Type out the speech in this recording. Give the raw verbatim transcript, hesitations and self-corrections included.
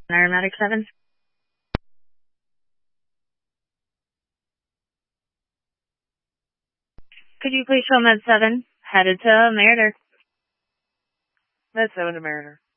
Aeromatic seven. Could you please show Med seven, headed to Mariner? Med seven to Mariner.